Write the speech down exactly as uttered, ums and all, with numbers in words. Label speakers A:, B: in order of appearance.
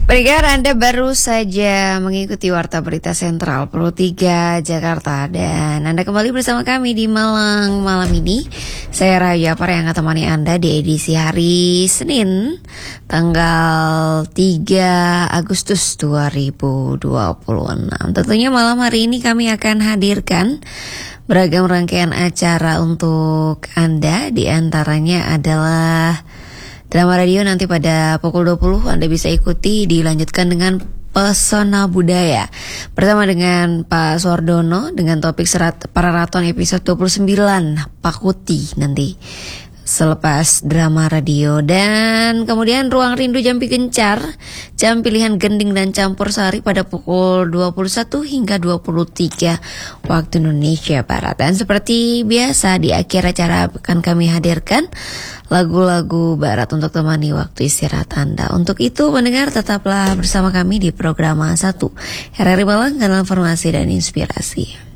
A: Pendengar, Anda baru saja mengikuti Warta Berita Sentral Pro tiga Jakarta. Dan Anda kembali bersama kami di Malang malam ini. Saya Raya Par yang akan temani Anda di edisi hari Senin tanggal tiga Agustus dua ribu dua puluh enam. Tentunya malam hari ini kami akan hadirkan beragam rangkaian acara untuk Anda. Di antaranya adalah Drama Radio nanti pada pukul dua puluh Anda bisa ikuti, dilanjutkan dengan Pesona Budaya bersama dengan Pak Suardono dengan topik serat Pararaton episode dua puluh sembilan Pakuti nanti selepas Drama Radio. Dan kemudian Ruang Rindu Jampi Gencar, jam pilihan gending dan campur sari pada pukul dua puluh satu hingga dua puluh tiga waktu Indonesia Barat. Dan seperti biasa di akhir acara akan kami hadirkan lagu-lagu barat untuk temani waktu istirahat Anda. Untuk itu pendengar tetaplah bersama kami di program satu R R I Malang, kanal informasi dan inspirasi.